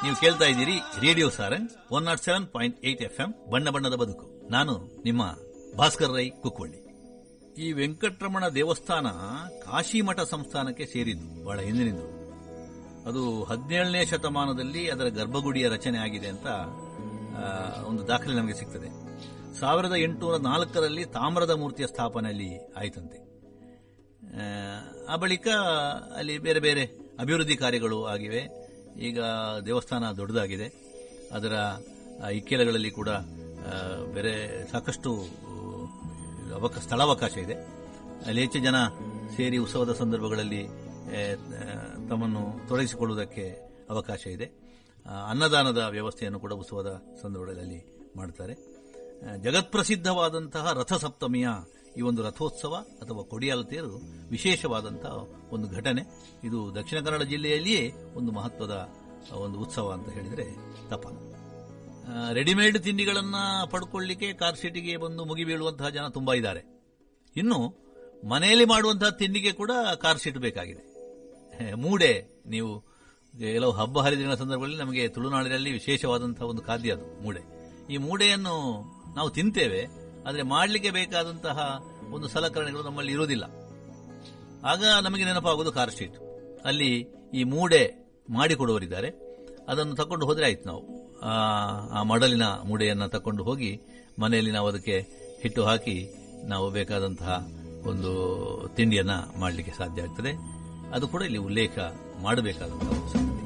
ನೀವು ಕೇಳ್ತಾ ಇದ್ದೀರಿ ರೇಡಿಯೋ ಸಾರಂಗ್ 107.8 FM ಬಣ್ಣ ಬಣ್ಣದ ಬದುಕು. ನಾನು ನಿಮ್ಮ ಭಾಸ್ಕರ್ ರೈ ಕುಕ್ಕೊಳ್ಳಿ. ಈ ವೆಂಕಟರಮಣ ದೇವಸ್ಥಾನ ಕಾಶಿಮಠ ಸಂಸ್ಥಾನಕ್ಕೆ ಸೇರಿದ್ದು ಬಹಳ ಹಿಂದಿನಿಂದ. ಅದು 17ನೇ ಶತಮಾನದಲ್ಲಿ ಅದರ ಗರ್ಭಗುಡಿಯ ರಚನೆ ಆಗಿದೆ ಅಂತ ಒಂದು ದಾಖಲೆ ನಮಗೆ ಸಿಗ್ತದೆ. 1804ರಲ್ಲಿ ತಾಮ್ರದ ಮೂರ್ತಿಯ ಸ್ಥಾಪನೆಯಲ್ಲಿ ಆಯಿತಂತೆ. ಆ ಬಳಿಕ ಅಲ್ಲಿ ಬೇರೆ ಬೇರೆ ಅಭಿವೃದ್ಧಿ ಕಾರ್ಯಗಳು ಆಗಿವೆ. ಈಗ ದೇವಸ್ಥಾನ ದೊಡ್ಡದಾಗಿದೆ. ಅದರ ಇಕ್ಕೆಲಗಳಲ್ಲಿ ಕೂಡ ಬೇರೆ ಸಾಕಷ್ಟು ಸ್ಥಳಾವಕಾಶ ಇದೆ. ಅಲ್ಲಿ ಹೆಚ್ಚು ಜನ ಸೇರಿ ಉತ್ಸವದ ಸಂದರ್ಭಗಳಲ್ಲಿ ತಮ್ಮನ್ನು ತೊಡಗಿಸಿಕೊಳ್ಳುವುದಕ್ಕೆ ಅವಕಾಶ ಇದೆ. ಅನ್ನದಾನದ ವ್ಯವಸ್ಥೆಯನ್ನು ಕೂಡ ಉತ್ಸವದ ಸಂದರ್ಭಗಳಲ್ಲಿ ಮಾಡುತ್ತಾರೆ. ಜಗತ್ಪ್ರಸಿದ್ಧವಾದಂತಹ ರಥಸಪ್ತಮಿಯ ಈ ಒಂದು ರಥೋತ್ಸವ ಅಥವಾ ಕೊಡಿಯಾಲು ತೇರು ವಿಶೇಷವಾದಂತಹ ಒಂದು ಘಟನೆ. ಇದು ದಕ್ಷಿಣ ಕನ್ನಡ ಜಿಲ್ಲೆಯಲ್ಲಿಯೇ ಒಂದು ಮಹತ್ವದ ಒಂದು ಉತ್ಸವ ಅಂತ ಹೇಳಿದರೆ ತಪ್ಪಲ್ಲ. ರೆಡಿಮೇಡ್ ತಿಂಡಿಗಳನ್ನ ಪಡ್ಕೊಳ್ಳಿಕ್ಕೆ ಕಾರ್ ಸೀಟಿಗೆ ಬಂದು ಮುಗಿಬೀಳುವಂತಹ ಜನ ತುಂಬಾ ಇದ್ದಾರೆ. ಇನ್ನು ಮನೆಯಲ್ಲಿ ಮಾಡುವಂತಹ ತಿಂಡಿಗೆ ಕೂಡ ಕಾರ್ ಸೀಟ್ ಬೇಕಾಗಿದೆ. ಮೂಡೆ, ನೀವು ಕೆಲವು ಹಬ್ಬ ಹರಿದಿನ ಸಂದರ್ಭದಲ್ಲಿ ನಮಗೆ ತುಳುನಾಡಿನಲ್ಲಿ ವಿಶೇಷವಾದಂತಹ ಒಂದು ಖಾದ್ಯ ಅದು ಮೂಡೆ. ಈ ಮೂಡೆಯನ್ನು ನಾವು ತಿಂತೇವೆ, ಆದರೆ ಮಾಡಲಿಕ್ಕೆ ಬೇಕಾದಂತಹ ಒಂದು ಸಲಕರಣೆಗಳು ನಮ್ಮಲ್ಲಿ ಇರುವುದಿಲ್ಲ. ಆಗ ನಮಗೆ ನೆನಪಾಗುವುದು ಕಾರ್ ಸ್ಟ್ರೀಟ್. ಅಲ್ಲಿ ಈ ಮೂಡೆ ಮಾಡಿಕೊಡುವರಿದ್ದಾರೆ. ಅದನ್ನು ತಕೊಂಡು ಹೋದ್ರೆ ಆಯ್ತು. ನಾವು ಆ ಮಡಲಿನ ಮೂಡೆಯನ್ನು ತಕೊಂಡು ಹೋಗಿ ಮನೆಯಲ್ಲಿ ನಾವು ಅದಕ್ಕೆ ಹಿಟ್ಟು ಹಾಕಿ ನಾವು ಬೇಕಾದಂತಹ ಒಂದು ತಿಂಡಿಯನ್ನ ಮಾಡಲಿಕ್ಕೆ ಸಾಧ್ಯ ಆಗ್ತದೆ. ಅದು ಕೂಡ ಇಲ್ಲಿ ಉಲ್ಲೇಖ ಮಾಡಬೇಕಾದಂತಹ